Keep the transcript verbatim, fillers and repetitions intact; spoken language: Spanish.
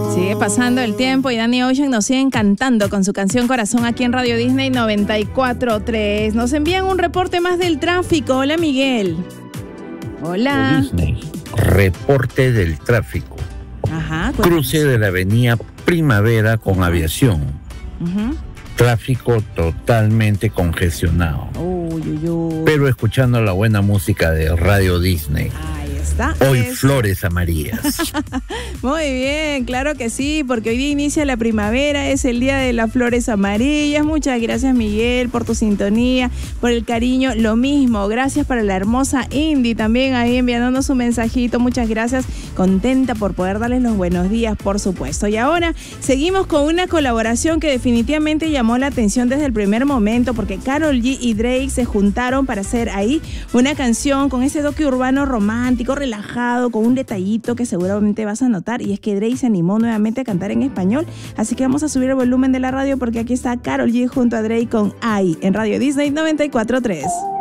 Sigue pasando el tiempo y Danny Ocean nos sigue encantando con su canción Corazón aquí en Radio Disney noventa y cuatro punto tres. Nos envían un reporte más del tráfico. Hola, Miguel. Hola. Disney. Reporte del tráfico. Ajá. Cruce de la avenida Primavera con Aviación. Uh-huh. Tráfico totalmente congestionado. Uy, uy, uy. Pero escuchando la buena música de Radio Disney. Ahí está. Hoy es... flores amarillas. Muy bien, claro que sí, porque hoy día inicia la primavera, es el día de las flores amarillas. Muchas gracias, Miguel, por tu sintonía, por el cariño. Lo mismo, gracias para la hermosa Indy también ahí enviándonos su mensajito. Muchas gracias, contenta por poder darles los buenos días, por supuesto. Y ahora seguimos con una colaboración que definitivamente llamó la atención desde el primer momento, porque Karol G y Drake se juntaron para hacer ahí una canción con ese toque urbano romántico, relajado, con un detallito que seguramente vas a notar, y es que Drake se animó nuevamente a cantar en español, así que vamos a subir el volumen de la radio porque aquí está Karol G junto a Drake con Ay en Radio Disney noventa y cuatro punto tres.